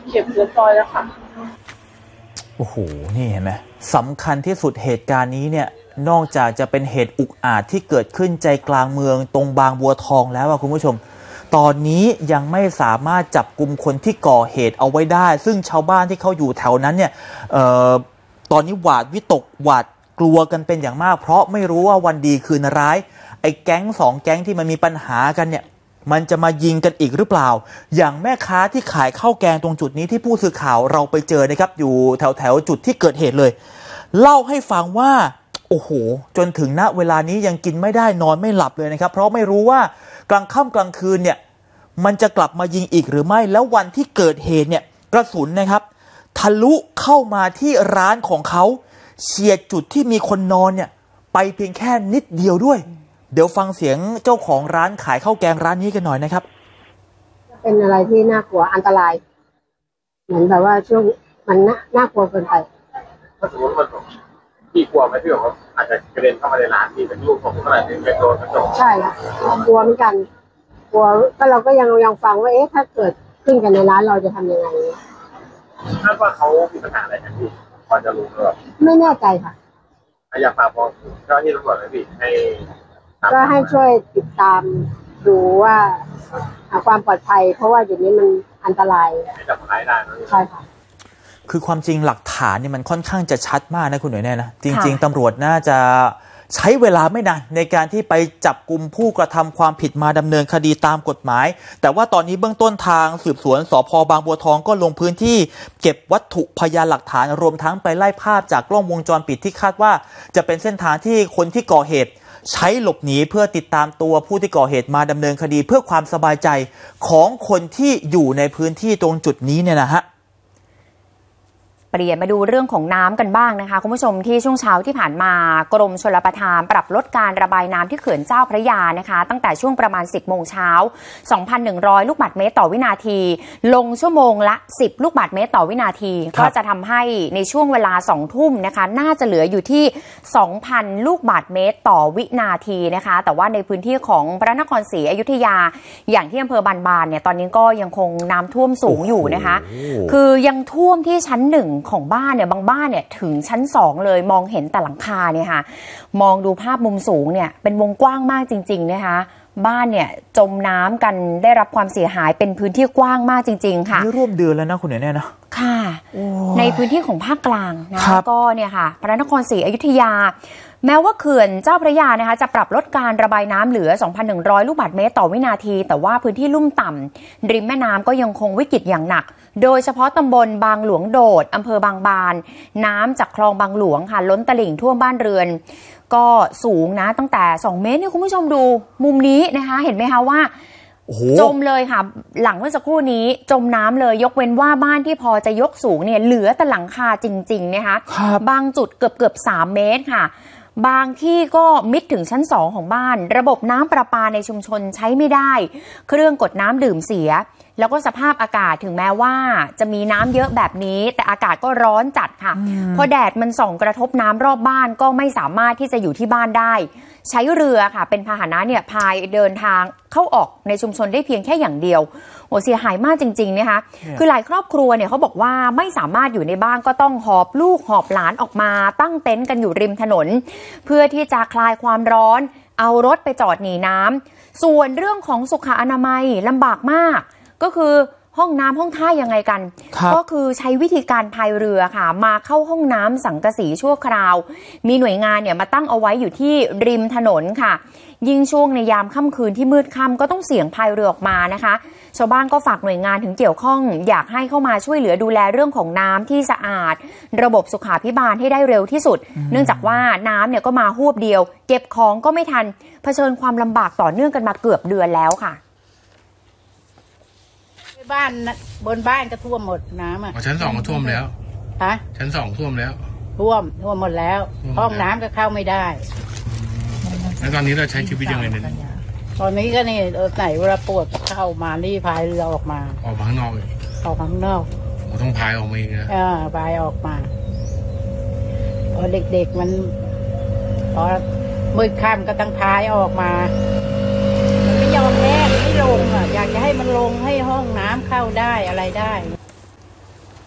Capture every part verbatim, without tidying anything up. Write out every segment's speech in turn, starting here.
เก็บเรียบร้อยแล้วค่ะโอ้โหนี่เห็นไหมสำคัญที่สุดเหตุการณ์นี้เนี่ยนอกจากจะเป็นเหตุอุกอาจที่เกิดขึ้นใจกลางเมืองตรงบางบัวทองแล้วคุณผู้ชมตอนนี้ยังไม่สามารถจับกุมคนที่ก่อเหตุเอาไว้ได้ซึ่งชาวบ้านที่เขาอยู่แถวนั้นเนี่ยเอ่อตอนนี้หวาดวิตกหวาดกลัวกันเป็นอย่างมากเพราะไม่รู้ว่าวันดีคืนร้ายไอ้แก๊งสองแก๊งที่มันมีปัญหากันเนี่ยมันจะมายิงกันอีกหรือเปล่าอย่างแม่ค้าที่ขายข้าวแกงตรงจุดนี้ที่ผู้สื่อข่าวเราไปเจอนะครับอยู่แถวแถวจุดที่เกิดเหตุเลยเล่าให้ฟังว่าโอ้โหจนถึงณเวลานี้ยังกินไม่ได้นอนไม่หลับเลยนะครับเพราะไม่รู้ว่ากลางค่ำกลางคืนเนี่ยมันจะกลับมายิงอีกหรือไม่แล้ววันที่เกิดเหตุเนี่ยกระสุนนะครับทะลุเข้ามาที่ร้านของเขาเฉียดจุดที่มีคนนอนเนี่ยไปเพียงแค่นิดเดียวด้วยเดี๋ยวฟังเสียงเจ้าของร้านขายข้าวแกงร้านนี้กันหน่อยนะครับเป็นอะไรที่น่ากลัวอันตรายเหมือนแบบว่าช่วงมันน่าน่ากลัวเกินไปถ้าสมมติมันพี่กลัวไหมพี่บอกว่าอาจจะกระเด็นเข้ามาในร้านพี่เป็นลูกของอะไรเป็นเป็นโดนกระจกใช่ครับกลัวเหมือนกันกลัวก็เราก็ยังยังฟังว่าเอ๊ะถ้าเกิดขึ้นกันในร้านเราจะทำยังไงคาดว่าเขามีปัญหาอะไรกันพี่พอจะรู้หรือเปล่าไม่แน่ใจค่ะอยากฝากบอกเจ้าหน้าที่ตำรวจไหมพี่ให้ก็ให้ช่วยติดตามดูว่าความปลอดภัยเพราะว่าอย่างนี้มันอันตรายจับร้ายได้ใช่ค่ะคือความจริงหลักฐานเนี่ยมันค่อนข้างจะชัดมากนะคุณหน่วยแน่นะจริงๆตำรวจน่าจะใช้เวลาไม่นานในการที่ไปจับกุมผู้กระทำความผิดมาดำเนินคดีตามกฎหมายแต่ว่าตอนนี้เบื้องต้นทางสืบสวนสภ.บางบัวทองก็ลงพื้นที่เก็บวัตถุพยานหลักฐานรวมทั้งไปไล่ภาพจากกล้องวงจรปิดที่คาดว่าจะเป็นเส้นทางที่คนที่ก่อเหตุใช้หลบหนีเพื่อติดตามตัวผู้ที่ก่อเหตุมาดำเนินคดีเพื่อความสบายใจของคนที่อยู่ในพื้นที่ตรงจุดนี้เนี่ยนะฮะเปลี่ยนมาดูเรื่องของน้ำกันบ้างนะคะคุณผู้ชมที่ช่วงเช้าที่ผ่านมากรมชลประทานปรับลดการระบายน้ำที่เขื่อนเจ้าพระยานะคะตั้งแต่ช่วงประมาณสิบโมงเช้า สองพันหนึ่งร้อย ลูกบาศก์เมตรต่อวินาทีลงชั่วโมงละสิบลูกบาศก์เมตรต่อวินาทีก็จะทำให้ในช่วงเวลาสองทุ่มนะคะน่าจะเหลืออยู่ที่ สองพัน ลูกบาศก์เมตรต่อวินาทีนะคะแต่ว่าในพื้นที่ของพระนครศรีอยุธยาอย่างที่อำเภอบานบานเนี่ยตอนนี้ก็ยังคงน้ำท่วมสูงอยู่นะคะคือยังท่วมที่ชั้นหนึ่งของบ้านเนี่ยบางบ้านเนี่ยถึงชั้นสองเลยมองเห็นแต่หลังคาเนี่ยค่ะมองดูภาพมุมสูงเนี่ยเป็นวงกว้างมากจริงๆนะคะบ้านเนี่ยจมน้ำกันได้รับความเสียหายเป็นพื้นที่กว้างมากจริงๆค่ะนี่ร่วมเดือนแล้วนะคุณเนี่ยนะค่ะในพื้นที่ของภาคกลางนะก็เนี่ยค่ะพระนครศรีอยุธยาแม้ว่าเขื่อนเจ้าพระยานะคะจะปรับลดการระบายน้ำเหลือ สองพันหนึ่งร้อย ลูกบาศก์เมตรต่อวินาทีแต่ว่าพื้นที่ลุ่มต่ำริมแม่น้ำก็ยังคงวิกฤตอย่างหนักโดยเฉพาะตำบลบางหลวงโดดอำเภอบางบานน้ำจากคลองบางหลวงค่ะล้นตลิ่งท่วมบ้านเรือนก็สูงนะตั้งแต่สองเมตรเนี่ยคุณผู้ชมดูมุมนี้นะคะเห็นไหมคะว่าจมเลยค่ะหลังเมื่อสักครู่นี้จมน้ำเลยยกเว้นว่าบ้านที่พอจะยกสูงเนี่ยเหลือแต่หลังคาจริงๆนะคะบางจุดเกือบเกือบสามเมตรค่ะบางที่ก็มิดถึงชั้นสองของบ้านระบบน้ำประปาในชุมชนใช้ไม่ได้เครื่องกดน้ำดื่มเสียแล้วก็สภาพอากาศถึงแม้ว่าจะมีน้ำเยอะแบบนี้แต่อากาศก็ร้อนจัดค่ะพอแดดมันส่องกระทบน้ำรอบบ้านก็ไม่สามารถที่จะอยู่ที่บ้านได้ใช้เรือค่ะเป็นพาหนะเนี่ยพายเดินทางเข้าออกในชุมชนได้เพียงแค่อย่างเดียวโอ้เสียหายมากจริงๆนะคะคือหลายครอบครัวเนี่ยเขาบอกว่าไม่สามารถอยู่ในบ้านก็ต้องหอบลูกหอบหลานออกมาตั้งเต็นท์กันอยู่ริมถนนเพื่อที่จะคลายความร้อนเอารถไปจอดหนีน้ำส่วนเรื่องของสุขอนามัยลำบากมากก็คือห้องน้ำห้องท่ายังไงกันก็คือใช้วิธีการพายเรือค่ะมาเข้าห้องน้ำสังกะสีชั่วคราวมีหน่วยงานเนี่ยมาตั้งเอาไว้อยู่ที่ริมถนนค่ะยิ่งช่วงในยามค่ำคืนที่มืดค่ำก็ต้องเสี่ยงพายเรือออกมานะคะชาวบ้านก็ฝากหน่วยงานถึงเกี่ยวข้องอยากให้เข้ามาช่วยเหลือดูแลเรื่องของน้ำที่สะอาดระบบสุขาภิบาลให้ได้เร็วที่สุดเนื่องจากว่าน้ำเนี่ยก็มาหวบเดียวเก็บของก็ไม่ทันเผชิญความลำบากต่อเนื่องกันมาเกือบเดือนแล้วค่ะบ้านบนบ้านก็ท่วมหมดน้ำอ่ะชั้นสองก็ท่วมแล้วฮะชั้นสองท่วมแล้วท่วมท่วมหมดแล้วห้องน้ำก็เข้าไม่ได้แล้วตอนนี้เราใช้ชีวิตยังไงเนี่ยตอนนี้ก็นี่ไหนเวลาปวดเข้ามานี่พายเรือออกมาออกมาข้างนอกเลยออกมาข้างนอกเราต้องพายออกมาเองนะอ่าพายออกมาพอเด็กๆมันพอมืดค่ำก็ต้องพายออกมาไม่ยอมแลกไม่ลงอ่ะอยากจะให้มันลงให้ห้องน้ำเข้าได้อะไรได้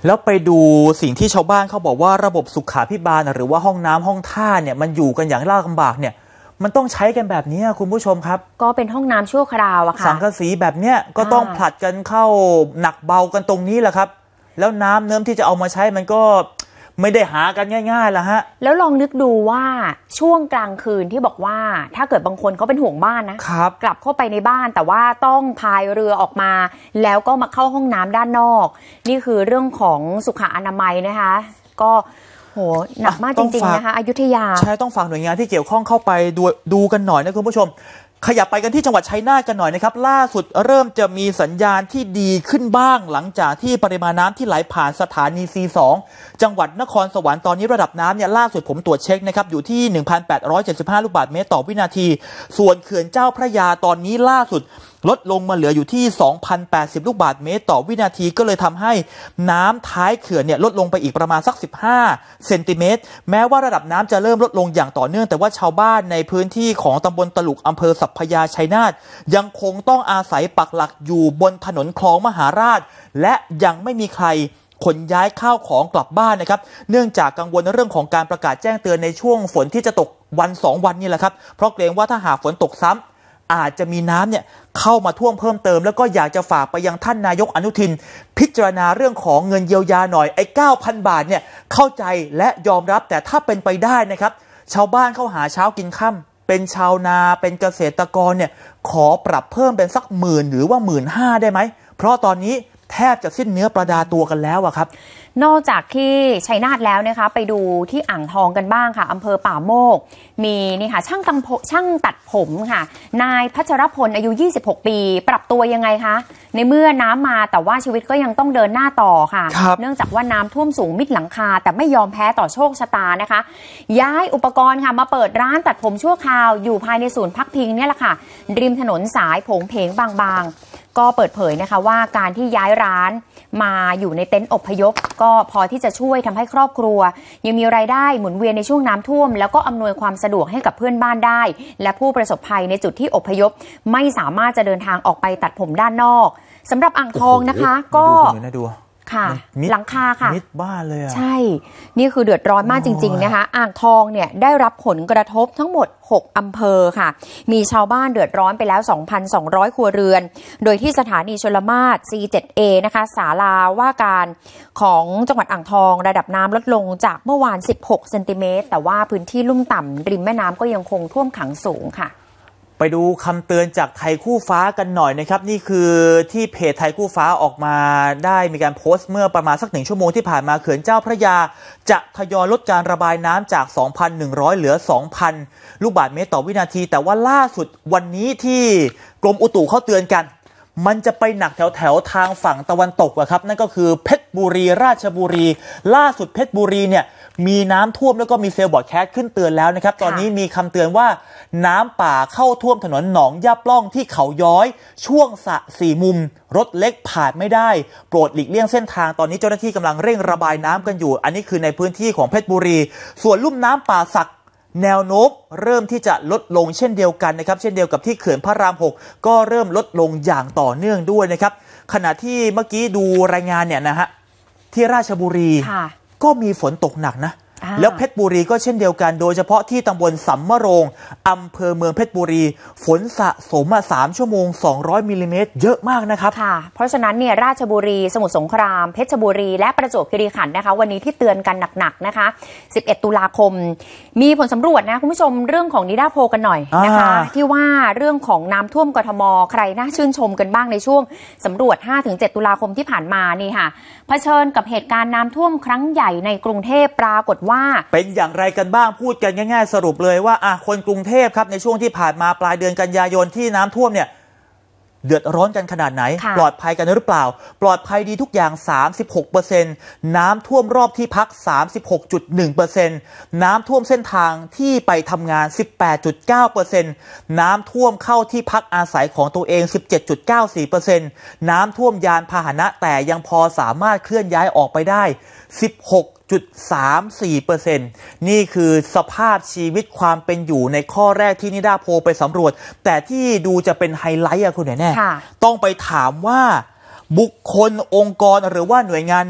แล้วไปดูสิ่งที่ชาวบ้านเขาบอกว่าระบบสุขาภิบาลหรือว่าห้องน้ำห้องท่าเนี่ยมันอยู่กันอย่างยากลำบากเนี่ยมันต้องใช้กันแบบนี้คุณผู้ชมครับก็เป็นห้องน้ำชั่วคราวอะค่ะสังกะสีแบบเนี้ยก็ต้องผลัดกันเข้าหนักเบากันตรงนี้แหละครับแล้วน้ำเนิ้มที่จะเอามาใช้มันก็ไม่ได้หากันง่ายๆละฮะแล้วลองนึกดูว่าช่วงกลางคืนที่บอกว่าถ้าเกิดบางคนเขาเป็นห่วงบ้านนะครับกลับเข้าไปในบ้านแต่ว่าต้องพายเรือออกมาแล้วก็มาเข้าห้องน้ำด้านนอกนี่คือเรื่องของสุขอนามัยนะคะก็โหหนักมากจริงๆนะคะอยุธยาใช่ต้องฝากหน่วยงานที่เกี่ยวข้องเข้าไปดูดูกันหน่อยนะคุณผู้ชมขยับไปกันที่จังหวัดชัยนาทกันหน่อยนะครับล่าสุดเริ่มจะมีสัญญาณที่ดีขึ้นบ้างหลังจากที่ปริมาณน้ำที่ไหลผ่านสถานี ซี สอง จังหวัดนครสวรรค์ตอนนี้ระดับน้ำเนี่ยล่าสุดผมตรวจเช็คนะครับอยู่ที่ หนึ่งพันแปดร้อยเจ็ดสิบห้า ลูกบาศก์เมตรต่อวินาทีส่วนเขื่อนเจ้าพระยาตอนนี้ล่าสุดลดลงมาเหลืออยู่ที่ สองพันแปดสิบ ลูกบาศก์เมตรต่อวินาทีก็เลยทำให้น้ำท้ายเขื่อนเนี่ยลดลงไปอีกประมาณสักสิบห้าเซนติเมตรแม้ว่าระดับน้ำจะเริ่มลดลงอย่างต่อเนื่องแต่ว่าชาวบ้านในพื้นที่ของตำบลตลุกอำเภอสัพพยาชัยนาทยังคงต้องอาศัยปักหลักอยู่บนถนนคลองมหาราชและยังไม่มีใครขนย้ายข้าวของกลับบ้านนะครับเนื่องจากกังวลเรื่องของการประกาศแจ้งเตือนในช่วงฝนที่จะตกวันสองวันนี่แหละครับเพราะเกรงว่าถ้าหากฝนตกซ้ำอาจจะมีน้ำเนี่ยเข้ามาท่วมเพิ่มเติมแล้วก็อยากจะฝากไปยังท่านนายกอนุทินพิจารณาเรื่องของเงินเยียวยาหน่อยไอ้ เก้าพัน บาทเนี่ยเข้าใจและยอมรับแต่ถ้าเป็นไปได้นะครับชาวบ้านเข้าหาเช้ากินค่ำเป็นชาวนาเป็นเกษตรกรเนี่ยขอปรับเพิ่มเป็นสักหมื่นหรือว่าหมื่นห้าได้ไหมเพราะตอนนี้แทบจะสิ้นเนื้อประดาตัวกันแล้วอะครับนอกจากที่ชัยนาทแล้วนะคะไปดูที่อ่างทองกันบ้างค่ะอำเภอป่าโมกมีนี่ค่ะช่างตังช่างตัดผมค่ะนายพัชรพลอายุยี่สิบหกปีปรับตัวยังไงคะในเมื่อน้ำมาแต่ว่าชีวิตก็ยังต้องเดินหน้าต่อค่ะเนื่องจากว่าน้ำท่วมสูงมิดหลังคาแต่ไม่ยอมแพ้ต่อโชคชะตานะคะย้ายอุปกรณ์ค่ะมาเปิดร้านตัดผมชั่วคราวอยู่ภายในศูนย์พักพิงเนี่ยแหละค่ะริมถนนสายผงเพงบางๆก็เปิดเผยนะคะว่าการที่ย้ายร้านมาอยู่ในเต็นท์อพยพก็พอที่จะช่วยทำให้ครอบครัวยังมีรายได้หมุนเวียนในช่วงน้ำท่วมแล้วก็อำนวยความสะดวกให้กับเพื่อนบ้านได้และผู้ประสบภัยในจุดที่อพยพไม่สามารถจะเดินทางออกไปตัดผมด้านนอกสำหรับอ่างทองนะคะก็ค่ะหลังคาค่ะมิดบ้านเลยอ่ะใช่นี่คือเดือดร้อนมากจริงๆนะคะอ่างทองเนี่ยได้รับผลกระทบทั้งหมดหกอำเภอค่ะมีชาวบ้านเดือดร้อนไปแล้ว สองพันสองร้อย ครัวเรือนโดยที่สถานีชลมาศ ซี เซเว่น เอ นะคะศาลาว่าการของจังหวัดอ่างทองระดับน้ำลดลงจากเมื่อวานสิบหกเซนติเมตรแต่ว่าพื้นที่ลุ่มต่ำริมแม่น้ำก็ยังคงท่วมขังสูงค่ะไปดูคำเตือนจากไทยคู่ฟ้ากันหน่อยนะครับนี่คือที่เพจไทยคู่ฟ้าออกมาได้มีการโพสต์เมื่อประมาณสักหนึ่งชั่วโมงที่ผ่านมาเขื่อนเจ้าพระยาจะทยอยลดการระบายน้ำจาก สองพันหนึ่งร้อย เหลือ สองพัน ลูกบาศก์เมตรต่อวินาทีแต่ว่าล่าสุดวันนี้ที่กรมอุตุเขาเตือนกันมันจะไปหนักแถวแถวทางฝั่งตะวันตกอะครับนั่นก็คือเพชรบุรีราชบุรีล่าสุดเพชรบุรีเนี่ยมีน้ำท่วมแล้วก็มีเซลล์บอร์ดแคสต์ขึ้นเตือนแล้วนะครับตอนนี้มีคำเตือนว่าน้ำป่าเข้าท่วมถนนหนองย่าปล้องที่เขาย้อยช่วงสระสี่มุมรถเล็กผ่านไม่ได้โปรดหลีกเลี่ยงเส้นทางตอนนี้เจ้าหน้าที่กำลังเร่งระบายน้ำกันอยู่อันนี้คือในพื้นที่ของเพชรบุรีส่วนลุ่มน้ำป่าสักแนวโน้มเริ่มที่จะลดลงเช่นเดียวกันนะครับเช่นเดียวกับที่เขื่อนพระรามหกก็เริ่มลดลงอย่างต่อเนื่องด้วยนะครับขณะที่เมื่อกี้ดูรายงานเนี่ยนะฮะที่ราชบุรีก็มีฝนตกหนักนะแล้วเพชรบุรีก็เช่นเดียวกันโดยเฉพาะที่ตำบลสำมะโรงอำเภอเมืองเพชรบุรีฝนสะสมมาสามชั่วโมงสองร้อยมิลลิเมตรเยอะมากนะครับค่ะเพราะฉะนั้นเนี่ยราชบุรีสมุทรสงครามเพชรบุรีและประจวบคีรีขันธ์นะคะวันนี้ที่เตือนกันหนักๆนะคะสิบเอ็ดตุลาคมมีผลสำรวจนะคุณผู้ชมเรื่องของนิดาโพกันหน่อยนะคะที่ว่าเรื่องของน้ำท่วมกทมใครน่าชื่นชมกันบ้างในช่วงสำรวจ ห้าถึงเจ็ด ตุลาคมที่ผ่านมานี่ค่ะเผชิญกับเหตุการณ์น้ำท่วมครั้งใหญ่ในกรุงเทพปรากฏว่าเป็นอย่างไรกันบ้างพูดกันง่ายๆสรุปเลยว่าอ่ะคนกรุงเทพครับในช่วงที่ผ่านมาปลายเดือนกันยายนที่น้ำท่วมเนี่ยเดือดร้อนกันขนาดไหนปลอดภัยกันหรือเปล่าปลอดภัยดีทุกอย่าง สามสิบหกเปอร์เซ็นต์ น้ำท่วมรอบที่พัก สามสิบหกจุดหนึ่งเปอร์เซ็นต์ น้ำท่วมเส้นทางที่ไปทำงาน สิบแปดจุดเก้าเปอร์เซ็นต์ น้ำท่วมเข้าที่พักอาศัยของตัวเอง สิบเจ็ดจุดเก้าสี่เปอร์เซ็นต์ น้ำท่วมยานพาหนะแต่ยังพอสามารถเคลื่อนย้ายออกไปได้ สิบหกจุดสามสี่เปอร์เซ็นต์ นี่คือสภาพชีวิตความเป็นอยู่ในข้อแรกที่นิดาโพไปสำรวจแต่ที่ดูจะเป็นไฮไลท์อะคุณแน่ๆต้องไปถามว่าบุคคลองค์กรหรือว่าหน่วยงาน